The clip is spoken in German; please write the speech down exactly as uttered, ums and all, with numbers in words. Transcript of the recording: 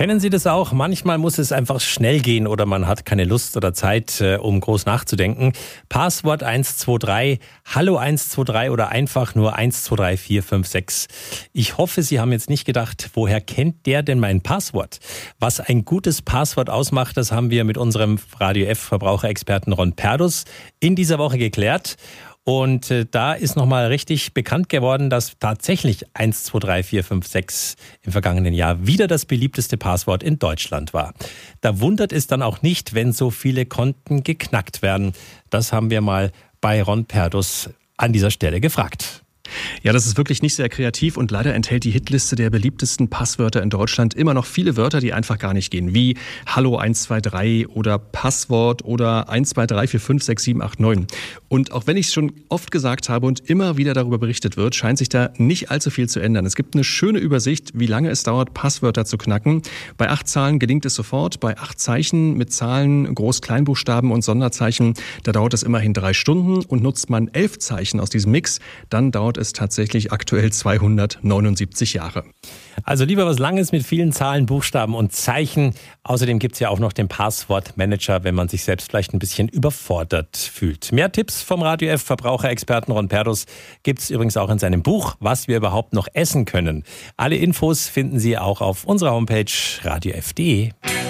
Kennen Sie das auch? Manchmal muss es einfach schnell gehen oder man hat keine Lust oder Zeit, äh, um groß nachzudenken. Passwort eins zwei drei, Hallo eins zwei drei oder einfach nur eins zwei drei vier fünf sechs. Ich hoffe, Sie haben jetzt nicht gedacht, woher kennt der denn mein Passwort? Was ein gutes Passwort ausmacht, das haben wir mit unserem Radio F Verbraucherexperten Ron Perdus in dieser Woche geklärt. Und äh, da ist nochmal richtig bekannt geworden, dass tatsächlich eins zwei drei vier fünf sechs im vergangenen Jahr wieder das beliebteste Passwort in Deutschland war. Da wundert es dann auch nicht, wenn so viele Konten geknackt werden. Das haben wir mal bei Ron Perdus an dieser Stelle gefragt. Ja, das ist wirklich nicht sehr kreativ und leider enthält die Hitliste der beliebtesten Passwörter in Deutschland immer noch viele Wörter, die einfach gar nicht gehen, wie Hallo eins zwei drei oder Passwort oder eins zwei drei vier fünf sechs sieben acht neun. Und auch wenn ich es schon oft gesagt habe und immer wieder darüber berichtet wird, scheint sich da nicht allzu viel zu ändern. Es gibt eine schöne Übersicht, wie lange es dauert, Passwörter zu knacken. Bei acht Zahlen gelingt es sofort, bei acht Zeichen mit Zahlen, Groß-Kleinbuchstaben und Sonderzeichen, da dauert es immerhin drei Stunden und nutzt man elf Zeichen aus diesem Mix, dann dauert es tatsächlich aktuell zweihundertneunundsiebzig Jahre. Also lieber was Langes mit vielen Zahlen, Buchstaben und Zeichen. Außerdem gibt es ja auch noch den Passwortmanager, wenn man sich selbst vielleicht ein bisschen überfordert fühlt. Mehr Tipps vom Radio F Verbraucherexperten Ron Perdus gibt es übrigens auch in seinem Buch, was wir überhaupt noch essen können. Alle Infos finden Sie auch auf unserer Homepage radio f punkt de.